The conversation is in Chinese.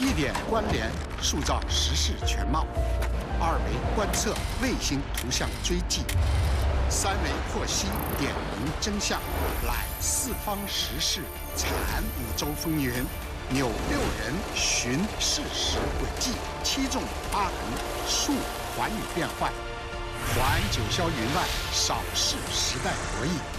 1点关联塑造时事全貌，2维观测卫星图像追迹，3维获悉点明真相，览四方时事，阐5洲风云，纽6人寻事实轨迹，7纵8横述寰宇变幻，环九霄云外，扫视时代博弈。